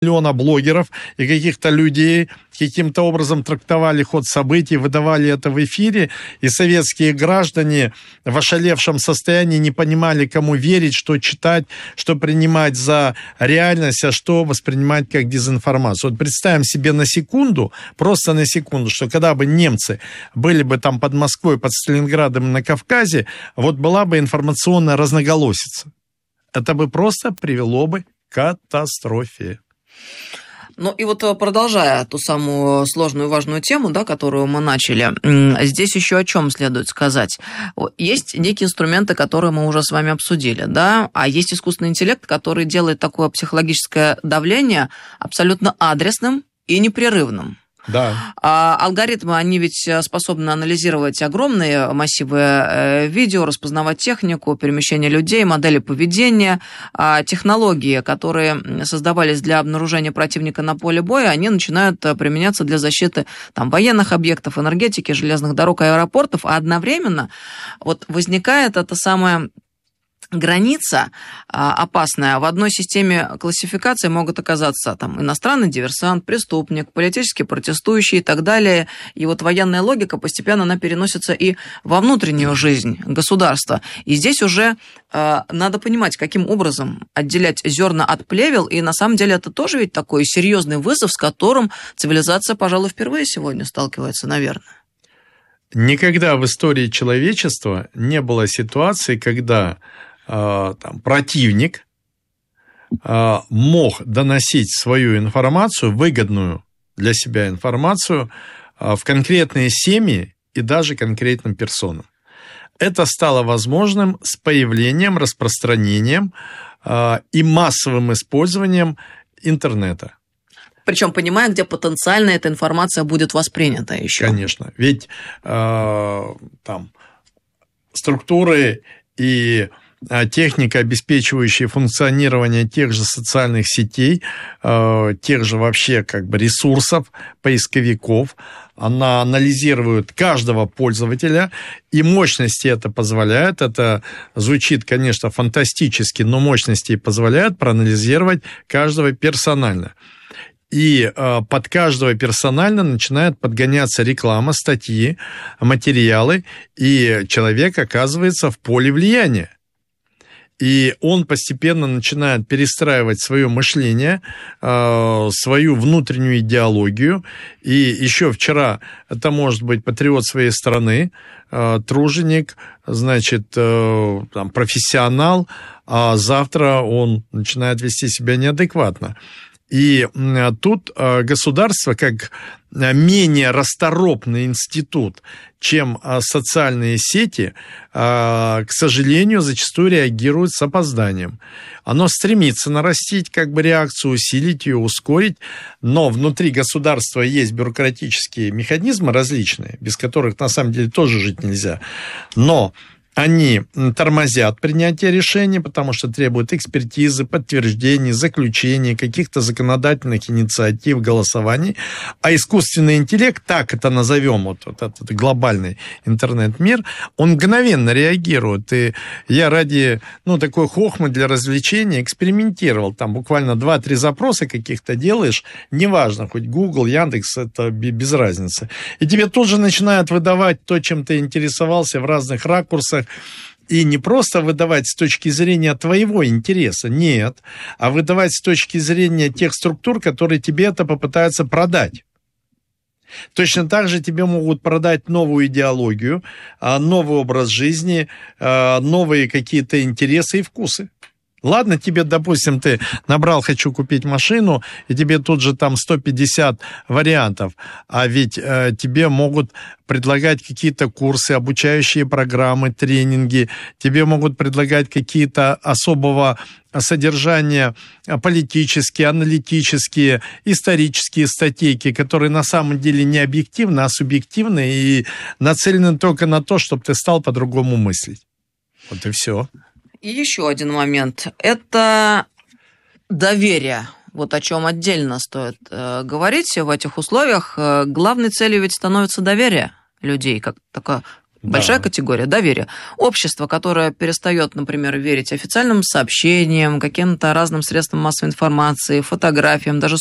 миллиона блогеров и каких-то людей каким-то образом трактовали ход событий, выдавали это в эфире, и советские граждане в ошалевшем состоянии не понимали, кому верить, что читать, что принимать за реальность, а что воспринимать как дезинформацию. Вот представим себе на секунду, просто на секунду, что когда бы немцы были бы там под Москвой, под Сталинградом на Кавказе, вот была бы информационная разноголосица. Это бы просто привело бы к катастрофе. Ну и вот продолжая ту самую сложную и важную тему, да, которую мы начали, здесь еще о чем следует сказать. Есть некие инструменты, которые мы уже с вами обсудили, да, а есть искусственный интеллект, который делает такое психологическое давление абсолютно адресным и непрерывным. Да. Алгоритмы, они ведь способны анализировать огромные массивы видео, распознавать технику, перемещение людей, модели поведения. Технологии, которые создавались для обнаружения противника на поле боя, они начинают применяться для защиты там, военных объектов, энергетики, железных дорог, аэропортов, а одновременно вот возникает это самое... Граница опасная. В одной системе классификации могут оказаться там, иностранный диверсант, преступник, политически протестующий и так далее. И вот военная логика постепенно она переносится и во внутреннюю жизнь государства. И здесь уже надо понимать, каким образом отделять зерна от плевел. И на самом деле это тоже ведь такой серьезный вызов, с которым цивилизация, пожалуй, впервые сегодня сталкивается, наверное. Никогда в истории человечества не было ситуации, когда там, противник мог доносить свою информацию, выгодную для себя информацию, в конкретные семьи и даже конкретным персонам. Это стало возможным с появлением, распространением и массовым использованием интернета. Причем понимая, где потенциально эта информация будет воспринята еще. Конечно. Ведь там структуры и техника, обеспечивающая функционирование тех же социальных сетей, тех же вообще как бы ресурсов, поисковиков, она анализирует каждого пользователя, и мощности это позволяет, это звучит, конечно, фантастически, но мощности позволяют проанализировать каждого персонально. И под каждого персонально начинает подгоняться реклама, статьи, материалы, и человек оказывается в поле влияния. И он постепенно начинает перестраивать свое мышление, свою внутреннюю идеологию. И еще вчера это может быть патриот своей страны, труженик, значит, там, профессионал, а завтра он начинает вести себя неадекватно. И тут государство, как менее расторопный институт, чем социальные сети, к сожалению, зачастую реагирует с опозданием. Оно стремится нарастить как бы реакцию, усилить ее, ускорить, но внутри государства есть бюрократические механизмы различные, без которых на самом деле тоже жить нельзя. Но они тормозят принятие решений, потому что требуют экспертизы, подтверждений, заключений, каких-то законодательных инициатив, голосований. А искусственный интеллект, так это назовем, вот этот глобальный интернет-мир, он мгновенно реагирует. И я ради такой хохмы для развлечения экспериментировал. Там буквально 2-3 запроса каких-то делаешь, неважно, хоть Google, Яндекс, это без разницы. И тебе тут же начинают выдавать то, чем ты интересовался в разных ракурсах. И не просто выдавать с точки зрения твоего интереса, нет, а выдавать с точки зрения тех структур, которые тебе это попытаются продать. Точно так же тебе могут продать новую идеологию, новый образ жизни, новые какие-то интересы и вкусы. Ладно, тебе, допустим, ты набрал «хочу купить машину», и тебе тут же там 150 вариантов, а ведь тебе могут предлагать какие-то курсы, обучающие программы, тренинги, тебе могут предлагать какие-то особого содержания политические, аналитические, исторические статейки, которые на самом деле не объективны, а субъективны и нацелены только на то, чтобы ты стал по-другому мыслить. Вот и все. И еще один момент. Это доверие. Вот о чем отдельно стоит говорить в этих условиях. Главной целью ведь становится доверие людей, как такое Большая категория доверия. Общество, которое перестает, например, верить официальным сообщениям, каким-то разным средствам массовой информации, фотографиям, даже